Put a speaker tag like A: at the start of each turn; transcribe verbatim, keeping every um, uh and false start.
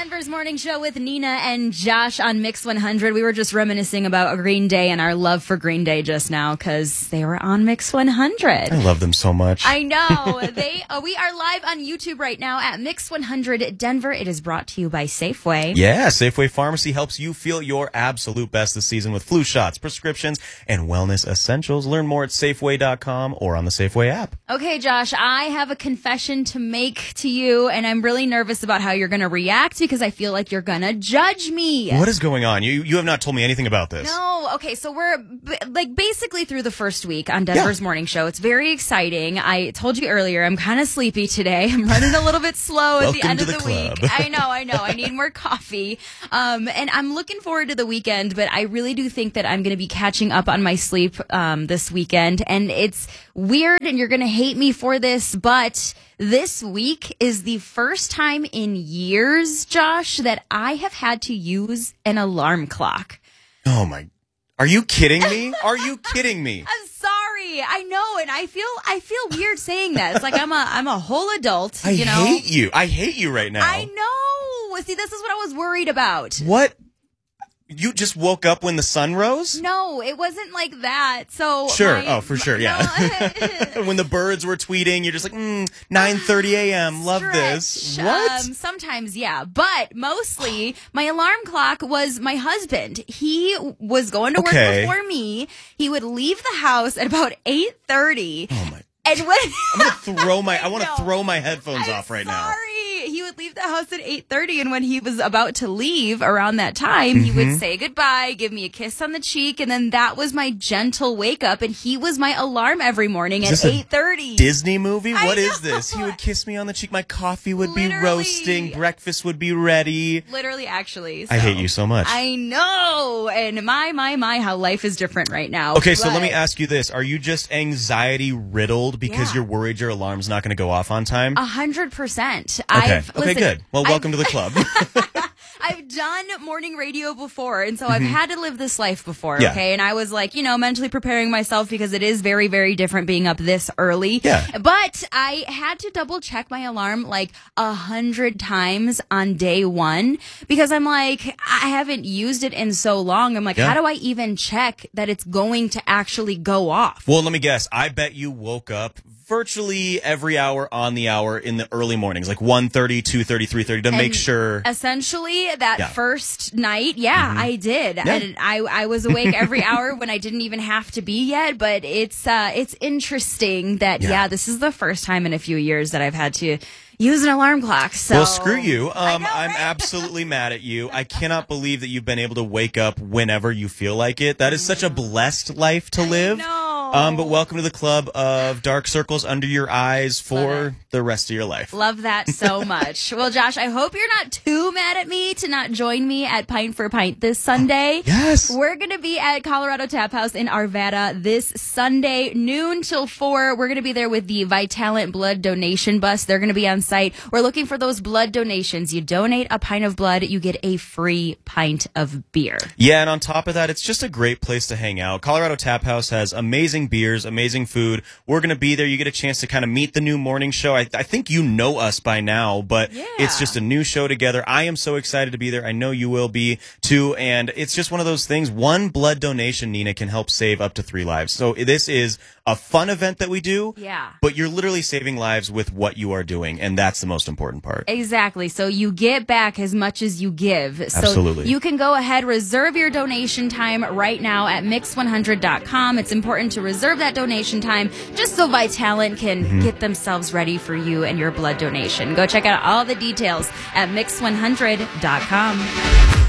A: Denver's Morning Show with Nina and Josh on Mix one hundred. We were just reminiscing about Green Day and our love for Green Day just now because they were on Mix one hundred.
B: I love them so much.
A: I know. they. Uh, we are live on YouTube right now at Mix one hundred Denver. It is brought to you by Safeway.
B: Yeah, Safeway Pharmacy helps you feel your absolute best this season with flu shots, prescriptions, and wellness essentials. Learn more at Safeway dot com or on the Safeway app.
A: Okay, Josh, I have a confession to make to you, and I'm really nervous about how you're going to react because I feel like you're going to judge me.
B: What is going on? You you have not told me anything about this.
A: No. Okay, so we're b- like basically through the first week on Denver's
B: Yeah.
A: Morning Show. It's very exciting. I told you earlier, I'm kind of sleepy today. I'm running a little bit slow at the
B: Welcome
A: end
B: to
A: of the,
B: the club.
A: week. I know, I know. I need more coffee. Um, and I'm looking forward to the weekend, but I really do think that I'm going to be catching up on my sleep um, this weekend. And it's weird, and you're going to hate me for this, but this week is the first time in years, Josh, that I have had to use an alarm clock.
B: Oh my! Are you kidding me? Are you kidding me?
A: I'm sorry. I know, and I feel I feel weird saying that. It's like I'm a I'm a whole adult.
B: I
A: you know?
B: hate you. I hate you right now.
A: I know. See, this is what I was worried about.
B: What? You just woke up when the sun rose?
A: No, it wasn't like that. So
B: Sure.
A: my-
B: oh, for sure.
A: no,
B: Yeah. When the birds were tweeting, you're just like, mm, nine thirty a.m. Love this.
A: Stretch.
B: What?
A: Um, sometimes, yeah. But mostly, my alarm clock was my husband. He was going to work
B: Okay.
A: before me. He would leave the house at about eight thirty.
B: Oh my!
A: And when
B: I'm gonna throw my. I want to
A: know.
B: throw my headphones
A: I'm
B: off right
A: sorry.
B: now.
A: He would leave the house at eight thirty, and when he was about to leave around that time, he
B: Mm-hmm.
A: would say goodbye, give me a kiss on the cheek, and then that was my gentle wake up, and he was my alarm every morning
B: Is
A: at
B: this a
A: eight thirty.
B: Disney movie?
A: I
B: What is
A: know.
B: this? He would kiss me on the cheek. My coffee would be
A: Literally.
B: roasting. Breakfast would be ready.
A: Literally, actually.
B: I
A: so.
B: hate you so much.
A: I know, and my, my, my, how life is different right now.
B: Okay, so let
A: But
B: me ask you this. Are you just anxiety riddled because
A: Yeah.
B: you're worried your alarm's not going to go off on time?
A: A hundred percent.
B: Okay.
A: I've,
B: okay,
A: listen,
B: good. Well, welcome
A: I've-
B: to the club.
A: I've done morning radio before, and so I've had to live this life before,
B: Yeah.
A: okay? And I was like, you know, mentally preparing myself because it is very, very different being up this early.
B: Yeah.
A: But I had to double check my alarm like a hundred times on day one because I'm like, I haven't used it in so long. I'm like,
B: Yeah.
A: how do I even check that it's going to actually go off?
B: Well, let me guess. I bet you woke up virtually every hour on the hour in the early mornings, like one thirty, two thirty, three thirty, to make
A: And
B: sure.
A: Essentially, that
B: Yeah.
A: first night, yeah, I did.
B: Yeah.
A: And I, I was awake every hour when I didn't even have to be yet. But it's uh, it's interesting that,
B: Yeah.
A: yeah. this is the first time in a few years that I've had to use an alarm clock. So
B: Well, screw you.
A: I
B: Um,
A: know,
B: I'm
A: right?
B: absolutely mad at you. I cannot believe that you've been able to wake up whenever you feel like it. That is such a blessed life to live.
A: know.
B: Um, but welcome to the club of dark circles under your eyes
A: Love
B: for
A: it.
B: the rest of your life.
A: Love that so much. Well, Josh, I hope you're not too mad at me to not join me at Pint for Pint this Sunday.
B: Yes.
A: We're going to be at Colorado Tap House in Arvada this Sunday, noon till four. We're going to be there with the Vitalent Blood Donation Bus. They're going to be on site. We're looking for those blood donations. You donate a pint of blood, you get a free pint of beer.
B: Yeah, and on top of that, it's just a great place to hang out. Colorado Tap House has amazing beers, amazing food. We're going to be there. You get a chance to kind of meet the new morning show. I, I think you know us by now, but
A: Yeah.
B: it's just a new show together. I am so excited to be there. I know you will be too. And it's just one of those things. One blood donation, Nina, can help save up to three lives. So this is a fun event that we do.
A: Yeah.
B: But you're literally saving lives with what you are doing. And that's the most important part.
A: Exactly. So you get back as much as you give. So
B: Absolutely.
A: you can go ahead, reserve your donation time right now at mix one hundred dot com. It's important to reserve that donation time just so Vitalent can
B: Mm-hmm.
A: get themselves ready for you and your blood donation. Go check out all the details at mix one hundred dot com.